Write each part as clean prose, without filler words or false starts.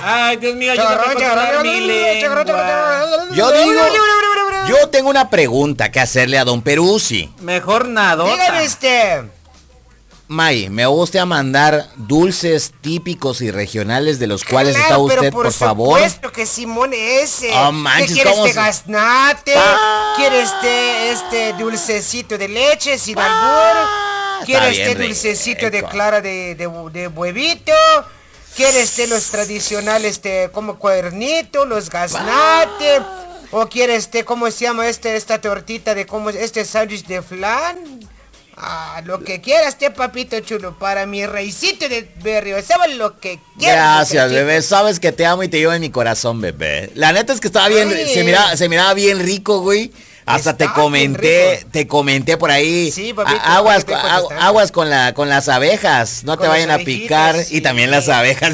Ay, Dios mío, yo no puedo controlar mi lengua. Yo digo, yo tengo una pregunta que hacerle a don Peruzzi. Mejor nadota. Dígame May, me gusta mandar dulces típicos y regionales de los cuales está usted, por favor. Por supuesto que Simón ese. Oh, manches, ¿Qué quiere ¿cómo gaznate? ¿Quiere este dulcecito de leche sin albur? ¿Quiere dulcecito de clara de huevito? ¿Quiere los tradicionales como cuernito, los gaznate? ¿O quiere cómo se llama esta tortita de sándwich de flan? Lo que quieras, papito chulo, para mi reisito de berrio, ¿sabes lo que quieras? Gracias, bebé, sabes que te amo y te llevo en mi corazón, bebé. La neta es que estaba bien, se miraba bien rico, güey. Hasta te comenté por ahí. Sí, papito, aguas con las abejas, no te vayan a picar, sí. Y también las abejas.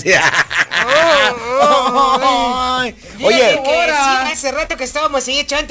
Oye, sí, hace rato que estábamos ahí echando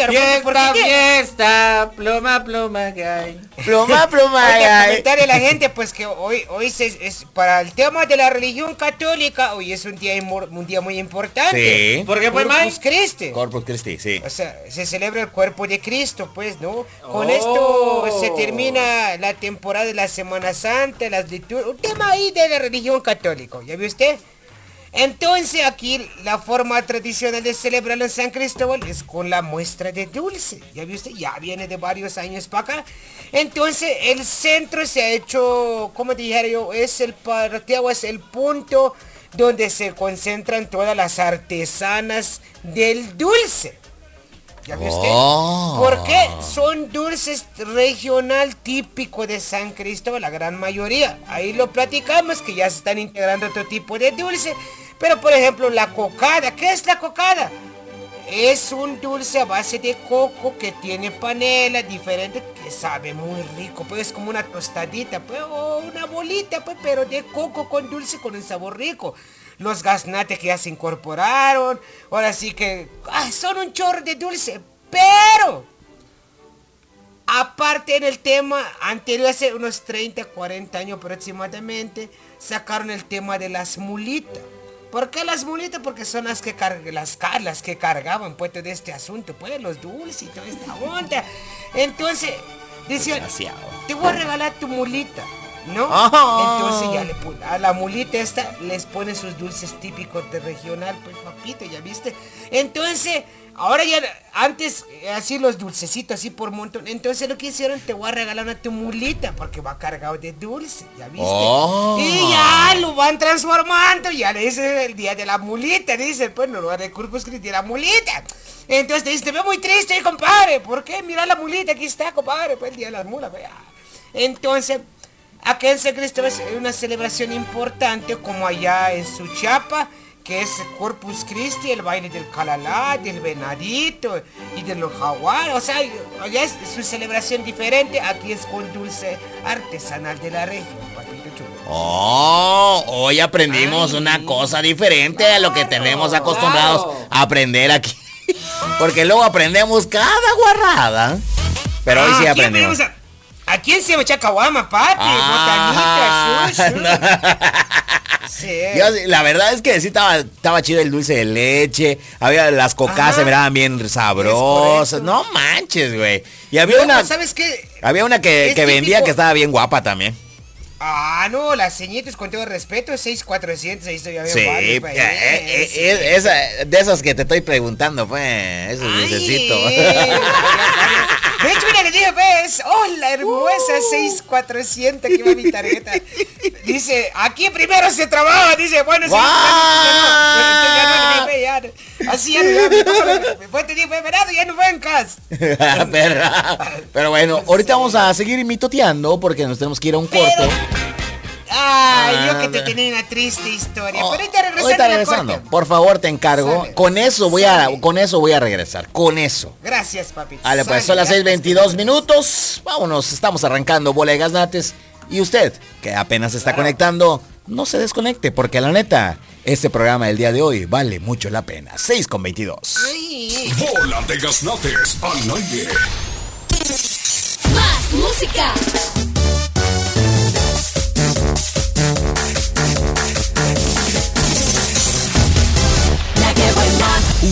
fiesta, pluma gay. Pluma gay. Comentarle a la gente pues que hoy es para el tema de la religión católica, hoy es un día muy importante. Sí. Porque pues Corpus Christi. Corpus Christi, sí. O sea, se celebra el cuerpo de Cristo, pues, ¿no? Con esto se termina la temporada de la Semana Santa, las liturgias, un tema ahí de la religión católica, ¿ya vio usted? Entonces aquí la forma tradicional de celebrarlo en San Cristóbal es con la muestra de dulce. ¿Ya vio usted? Ya viene de varios años para acá. Entonces el centro se ha hecho, como dijera yo, es el punto donde se concentran todas las artesanas del dulce. ¿Ya vio usted? Porque son dulces regional típico de San Cristóbal, la gran mayoría. Ahí lo platicamos, que ya se están integrando otro tipo de dulce. Pero por ejemplo la cocada, ¿qué es la cocada? Es un dulce a base de coco que tiene panela diferente, que sabe muy rico, pues es como una tostadita, pues, o una bolita, pues, pero de coco con dulce con un sabor rico. Los gaznates que ya se incorporaron, ahora sí que son un chorro de dulce, pero aparte en el tema anterior, hace unos 30, 40 años aproximadamente, sacaron el tema de las mulitas. ¿Por qué las mulitas? Porque son las que cargaban pues todo este asunto, pues los dulces y toda esta onda. Entonces, decían, te voy a regalar tu mulita, ¿no? Entonces ya a la mulita esta les ponen sus dulces típicos de regional, pues papito, ya viste. Entonces, ahora ya, antes, así los dulcecitos, así por montón. Entonces lo que hicieron, te voy a regalar una tu mulita, porque va cargado de dulce, ya viste. Y ya lo van transformando, ya le dicen el día de la mulita, dicen, pues no lo van a Corpus Christi, la mulita. Entonces te dice, te veo muy triste, compadre. ¿Por qué? Mira la mulita, aquí está, compadre, pues el día de las mulas, pues. Entonces, acá en San Cristóbal es una celebración importante, como allá en Suchiapa, que es Corpus Christi, el baile del calalá, del venadito y de los jaguares. O sea, allá es su celebración diferente, aquí es con dulce artesanal de la región, papito chulo. Hoy aprendimos una cosa diferente a lo que tenemos acostumbrados a aprender aquí. Porque luego aprendemos cada guarrada. Pero hoy sí aprendimos. ¿A quién se echa caguama, papi? Botanita, sí. La verdad es que sí estaba chido el dulce de leche. Había las cocas, se miraban bien sabrosas. No manches, güey. Y había una, ¿sabes qué? Había una que vendía que estaba bien guapa también. No, las señitas con todo respeto, 6,400, ahí estoy bien. Sí, de esas que te estoy preguntando, pues, esos dulcecitos. De hecho, mira, le dije, pues, la hermosa 6,400 que va mi tarjeta. Dice, aquí primero se trabaja, dice, bueno, ¡wow! Así ya no, después te dije, verado, ya no fue en casa. Pero bueno, ahorita vamos a seguir mitoteando porque nos tenemos que ir a un corte. Yo que te tenía una triste historia. Pero ahorita regresando. Por favor, te encargo. Sale. Con eso voy a regresar. Con eso. Gracias, papi. Vale, pues son las 6:22 minutos. Vámonos, estamos arrancando Bola de Gaznates. Y usted, que apenas se está conectando, no se desconecte, porque la neta, este programa del día de hoy vale mucho la pena. 6:22. Bola de Gaznates al aire. Más música.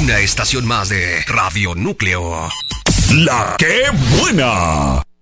Una estación más de Radio Núcleo. La que buena.